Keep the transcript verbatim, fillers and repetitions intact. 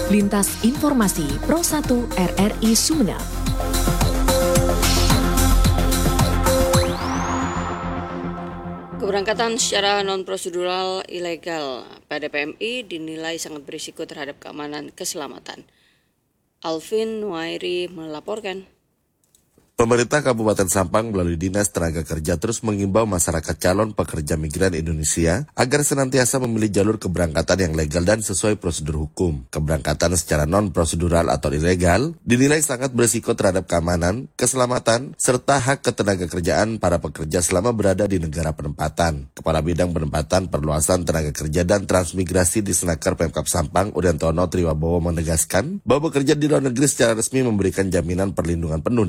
Lintas Informasi Pro satu R R I Sumeneb. Keberangkatan secara non-prosedural ilegal pada P M I dinilai sangat berisiko terhadap keamanan keselamatan. Alvin Nuairi melaporkan. Pemerintah Kabupaten Sampang melalui Dinas Tenaga Kerja terus mengimbau masyarakat calon pekerja migran Indonesia agar senantiasa memilih jalur keberangkatan yang legal dan sesuai prosedur hukum. Keberangkatan secara non-prosedural atau ilegal dinilai sangat berisiko terhadap keamanan, keselamatan, serta hak ketenaga kerjaan para pekerja selama berada di negara penempatan. Kepala Bidang Penempatan, Perluasan Tenaga Kerja dan Transmigrasi di Senaker Pemkab Sampang, Udyantono Triwabowo menegaskan bahwa bekerja di luar negeri secara resmi memberikan jaminan perlindungan penuh